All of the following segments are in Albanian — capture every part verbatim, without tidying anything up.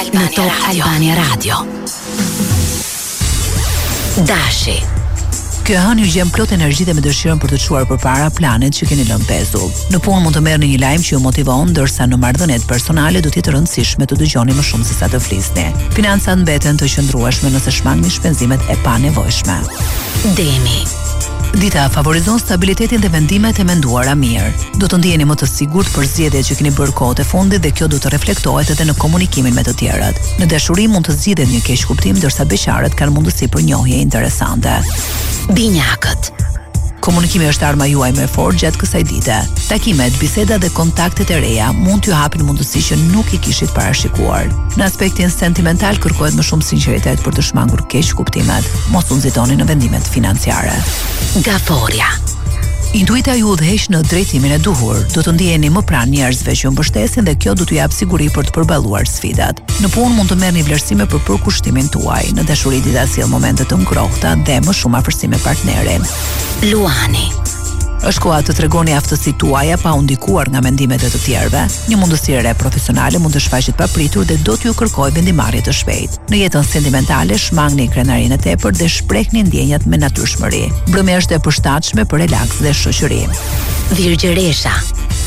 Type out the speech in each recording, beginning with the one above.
Albania, në Top Albania Radio. Dashi. Kjo hënë ju gjem plot energji dhe me dëshirën për të çuar përpara planet që keni lënë pezull. Në punë mund të merrni një lajm që ju motivon, ndërsa në marrëdhëniet personale do të jetë rëndësishme të dëgjoni më shumë se sa të flisni. Financat mbeten të qëndrueshme nëse shmangni shpenzimet e panevojshme. Demi. Dita favorizon stabilitetin dhe vendimet e menduara mirë. Do të ndjeni më të sigurt për zgjedhjet që keni bërë kohët e fundit dhe kjo do të reflektohet edhe në komunikimin me të tjerët. Në dashuri mund të zgjidhet një keq kuptim, ndërsa beqarët kanë mundësi për njohje interesante. Binjakët. Komunikimi është arma juaj më e fortë gjatë kësaj dite. Takimet, bisedat dhe kontaktet e reja mund t'ju hapin mundësi që nuk i kishit parashikuar. Në aspektin sentimental kërkohet më shumë sinqeritet për të shmangur keq kuptimet. Mos u nxitoni në vendimet financiare. Gaforia. Intuita ju udhëheq në drejtimin e duhur. Do të ndiheni më pranë njerëzve që ju mbështesin dhe kjo do t'ju jap siguri për të përballuar sfidat. Në punë mund të merrni vlerësime për përkushtimin tuaj. Në dashuri dita sjell momente të ngrohta dhe më shumë afërsi me partnerin. Luani. Është koha të tregoni aftësitë tuaja pa u ndikuar nga mendimet e të tjerëve. Një mundësi e re profesionale mund të shfaqet papritur dhe do t'ju kërkojë vendimarrje të shpejtë. Në jetën sentimentale shmangni krenarinë e tepërt dhe shprehni ndjenjat me natyrshmëri. Mbrëmja është e përshtatshme për relaks dhe shoqëri. Virgjëresha.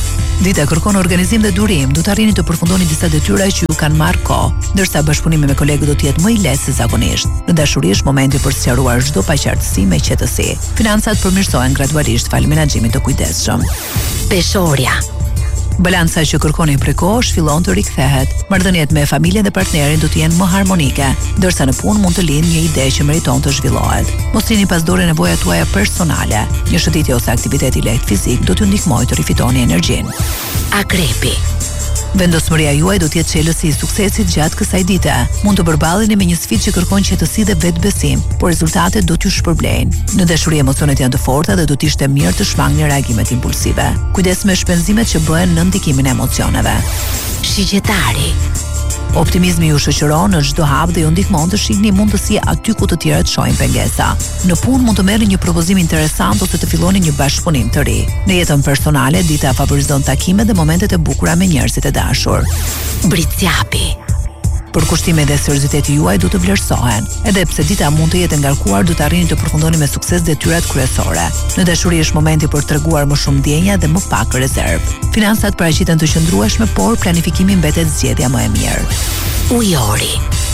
Dita kërkon organizim dhe durim, do të arrini të përfundoni disa detyra që ju kanë marrë kohë, ndërsa bashkëpunimi me kolegët do të jetë më i lehtë se zakonisht. Në dashuri është momenti për të sqaruar çdo paqartësi me qetësi. Financat përmirësohen gradualisht falë menaxhimit të kujdesshëm. Peshoria. Balanca që kërkoni prej kohësh fillon të rikthehet. Marrëdhëniet me familjen dhe partnerin do të jenë më harmonike, ndërsa në punë mund të lindë një ide që meriton të zhvillohet. Mos lini pas dore nevojat tuaja personale. Një shëtitje ose aktiviteti lehtë fizik do t'ju ndihmojë të rifitoni energjinë. Akrepi. Vendosmëria juaj do të jetë çelësi i suksesit gjatë kësaj dite. Mund të përballeni me një sfidë që kërkon qetësi dhe vetbesim, por rezultatet do t'ju shpërblejnë. Në dashuri emocionet janë të forta dhe do të ishte mirë të shmangni reagimet impulsive. Kujdes me shpenzimet që bëhen në ndikimin e emocioneve. Shigjetari. Optimizmi ju shoqëron në çdo hap dhe ju ndihmon të shihni mundësi aty ku të tjerët shohin pengesa. Në punë mund të merrni një propozim interesant ose të filloni një bashkëpunim të ri. Në jetën personale, dita favorizon takimet dhe momentet e bukura me njerëzit e dashur. Britsjapi. Përkushtimi dhe serioziteti juaj do të vlerësohen. Edhe pse dita mund të jetë ngarkuar, do të arrini të përfundoni me sukses detyrat kryesore. Në dashuri është momenti për të treguar më shumë ndjenja dhe më pak rezervë. Financat paraqiten të qëndrueshme, por planifikimi mbetet zgjedhja më e mirë. Ujori.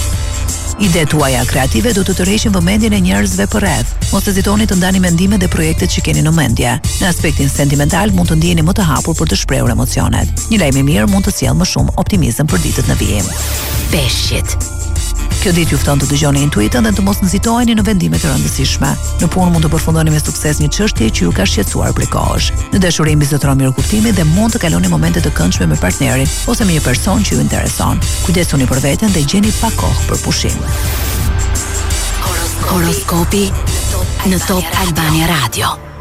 Idetë tuaja kreative do të tërheqin vëmendjen e njerëzve përreth. Mos hezitoni të ndani mendimet dhe projektet që keni në mendje. Në aspektin sentimental mund të ndjeni më të hapur për të shprehur emocionet. Një lajm i mirë mund të sjellë më shumë optimizëm për ditët në vijim. Peshqit. Kjo ditë ju fton të dëgjoni intuitën dhe të mos nxitoheni në vendime të rëndësishme. Në punë mund të përfundoni me sukses një çështje që ju ka shqetësuar prej kohësh. Në dashuri mbizotron mirëkuptimi dhe mund të kaloni momente të këndshme me partnerin ose me një person që ju intereson. Kujdesuni për veten dhe gjeni pak kohë për pushim. Horoskopi në Top Albania Radio.